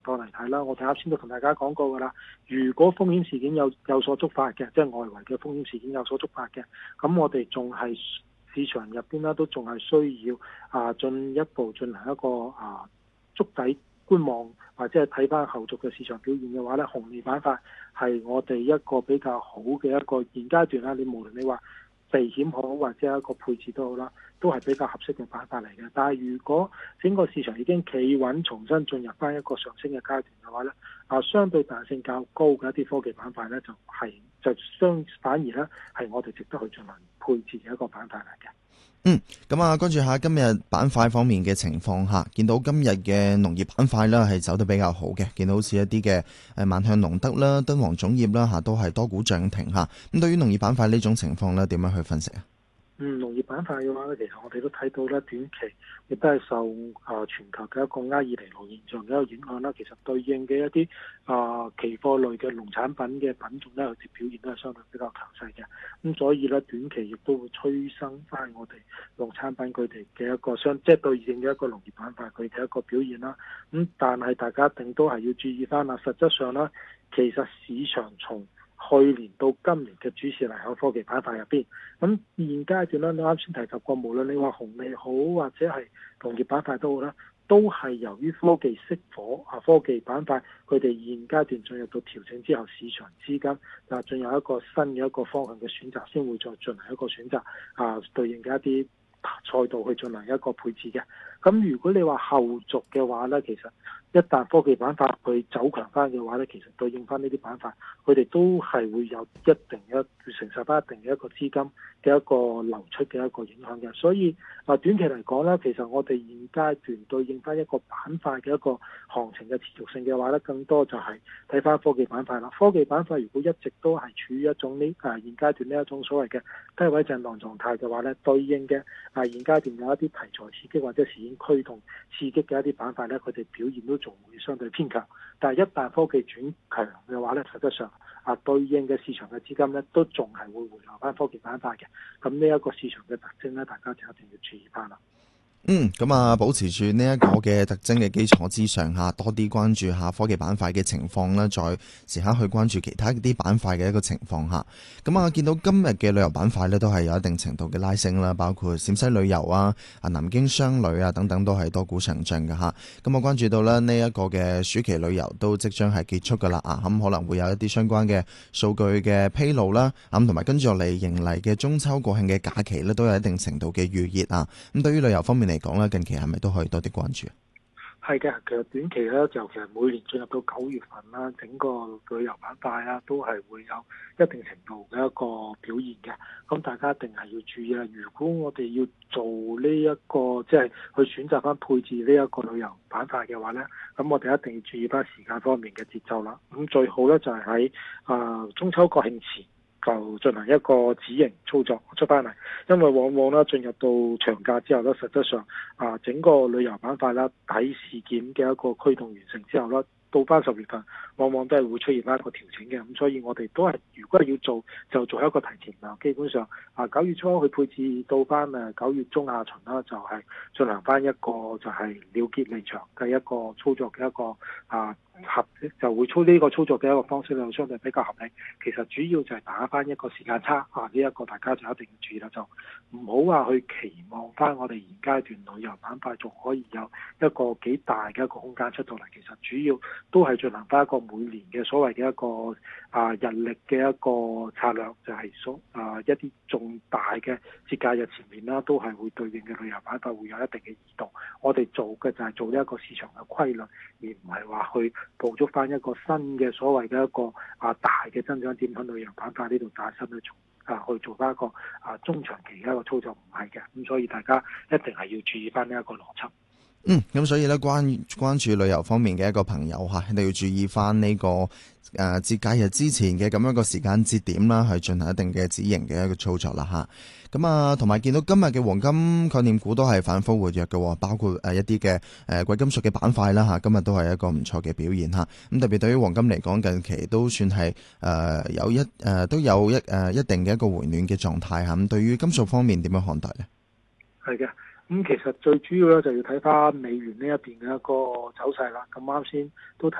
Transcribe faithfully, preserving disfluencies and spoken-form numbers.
況嚟睇啦，我哋啱先都同大家講過㗎啦。如果風險事件有有所觸發嘅，即係外圍嘅風險事件有所觸發嘅，咁我哋仲係市場入邊咧都仲係需要啊進一步進行一個啊築底觀望，或者係睇翻後續嘅市場表現嘅話咧，紅利板塊係我哋一個比較好嘅一個現階段啦。你無論你話避險好或者一個配置都好啦，都係比較合適嘅板塊嚟嘅。但係如果整個市場已經企穩，重新進入翻一個上升嘅階段嘅話咧，啊相對彈性較高嘅一啲科技板塊咧，就係、是、就相反而咧係我哋值得去進行配置嘅一個板塊嚟嘅。 嗯，咁啊，關注下今日板塊方面嘅情況吓，見到今日嘅農業板塊啦係走得比較好嘅，見到好似一啲嘅誒萬向農德啦、敦煌種業啦吓，都係多股漲停吓。咁對於農業板塊呢種情況咧，點樣去分析啊？ 嗯，農業板塊嘅話咧，其實我哋都睇到咧，短期亦都係受啊、呃、全球嘅一個厄爾尼諾現象嘅一個影響啦。其實對應嘅一啲啊、呃、期貨類嘅農產品嘅品種咧，佢哋表現都係相對比較強勢嘅。咁所以咧，短期亦都會催生翻我哋農產品佢哋嘅一個相即係對應嘅一個農業板塊佢嘅一個表現啦。咁但係大家一定都係要注意翻啦，實質上啦，其實市場從去年到今年嘅主線嚟喺科技板塊入邊，咁現階段咧，你啱先提及過，無論你話紅利好或者係農業板塊都好啦，都係由於科技熄火啊，科技板塊佢哋現階段進入到調整之後，市場資金啊進入一個新嘅一個方向嘅選擇，先會再進行一個選擇啊對應嘅一啲賽道去進行一個配置嘅。咁如果你話後續嘅話咧，其實一旦科技板塊去走強翻嘅話咧，其實對應翻呢啲板塊，佢哋都係會有一定嘅承受翻一定嘅一個資金嘅一個流出嘅一個影響嘅。所以啊，短期嚟講咧，其實我哋現階段對應翻一個板塊嘅一個行情嘅持續性嘅話咧，更多就係睇翻科技板塊啦。科技板塊如果一直都係處於一種呢啊現階段呢一種所謂嘅低位震盪狀態嘅話咧，對應嘅啊現階段有一啲題材刺激或者事件驅動刺激嘅一啲板塊咧，佢哋表現都仲會相對偏強。但係一旦科技轉強嘅話咧，實質上啊對應嘅市場嘅資金咧，都仲係會回流翻科技板塊嘅。咁呢一個市場嘅特徵咧，大家就一定要注意翻啦。 嗯，咁啊，保持住呢一個嘅特徵嘅基礎之上吓，多啲關注下科技板塊嘅情況啦，再時刻去關注其他啲板塊嘅一個情況吓。咁啊，見到今日嘅旅遊板塊咧，都係有一定程度嘅拉升啦，包括陝西旅遊啊、啊南京商旅啊等等，都係多股上漲嘅吓。咁我關注到咧呢一個嘅暑期旅遊都即將係結束噶啦啊，咁可能會有一啲相關嘅數據嘅披露啦，咁同埋跟住落嚟迎嚟嘅中秋國慶嘅假期咧，都有一定程度嘅預熱啊。咁對於旅遊方面嚟講咧，近期係咪都可以多啲關注？ 係嘅，其實短期咧就其實每年進入到九月份啦，整個旅遊板塊啦都係會有一定程度嘅一個表現嘅。咁大家一定係要注意啦。如果我哋要做呢、這、一個即係、就是、去選擇翻配置呢一個旅遊板塊嘅話咧，咁我哋一定要注意翻時間方面嘅節奏啦。咁最好咧就係喺啊中秋國慶前就進行一個止盈操作出翻嚟，因為往往咧進入到長假之後咧，實質上啊整個旅遊板塊啦喺事件嘅一個驅動完成之後咧，到翻十月份往往都係會出現翻一個調整嘅。咁所以我哋都係如果係要做就做一個提前啦，基本上啊九月初去配置到翻誒九月中下旬啦，就係進行翻一個就係了結離場嘅一個操作嘅一個啊。合就會操呢個操作嘅一個方式咧，相對比較合理。其實主要就係打翻一個時間差啊！呢、這、一個大家就一定要注意啦，就唔好話去期望翻我哋現階段旅遊板塊仲可以有一個幾大嘅一個空間出到嚟。其實主要都係進行翻一個每年嘅所謂嘅一個啊人力嘅一個策略，就係、是、所啊一啲重大嘅節假日前面啦，都係會對應嘅旅遊板塊會有一定嘅移動。我哋做嘅就係做呢一個市場嘅規律，而唔係話去捕捉翻一個新嘅所謂嘅一個啊大嘅增長點喺旅遊板塊呢度打新去做啊去做翻一個啊中長期嘅一個操作，唔係嘅。咁所以大家一定係要注意翻呢一個邏輯。 嗯，咁所以咧關關注旅遊方面嘅一個朋友吓，一定要注意翻呢、這個誒節假日之前嘅咁樣一個時間節點啦，去進行一定嘅止盈嘅一個操作啦吓。咁啊，同埋見到今日嘅黃金概念股都係反覆活躍嘅，包括誒一啲嘅誒貴金屬嘅板塊啦吓，今日都係一個唔錯嘅表現吓。咁特別對於黃金嚟講，近期都算係誒、呃、有一誒、呃、都有一誒、呃、一定嘅一個回暖嘅狀態吓。咁對於金屬方面點樣看待呢？ 係嘅。 咁其實最主要咧就要睇翻美元呢一邊嘅一個走勢啦。咁啱先都提